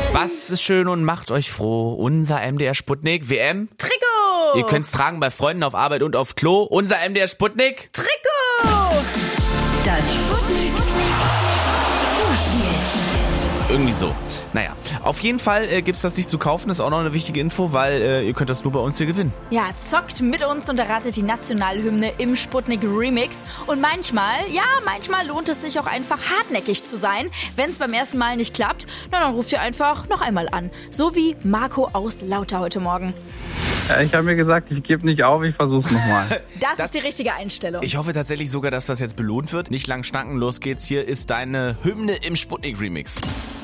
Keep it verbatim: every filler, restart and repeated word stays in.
Was ist schön und macht euch froh? Unser M D R Sputnik W M Trikot! Ihr könnt's tragen bei Freunden auf Arbeit und auf Klo. Unser M D R Sputnik Trikot! Das Sputnik Vorspiel. Irgendwie so. Naja, auf jeden Fall äh, gibt's das nicht zu kaufen. Das ist auch noch eine wichtige Info, weil äh, ihr könnt das nur bei uns hier gewinnen. Ja, zockt mit uns und erratet die Nationalhymne im Sputnik Remix. Und manchmal, ja, manchmal lohnt es sich auch einfach hartnäckig zu sein. Wenn es beim ersten Mal nicht klappt, na, dann ruft ihr einfach noch einmal an. So wie Marco aus Lauter heute Morgen. Ja, ich habe mir gesagt, ich gebe nicht auf, ich versuch's nochmal. Das, Das- ist die richtige Einstellung. Ich hoffe tatsächlich sogar, dass das jetzt belohnt wird. Nicht lang schnacken, los geht's. Hier ist deine Hymne im Sputnik Remix.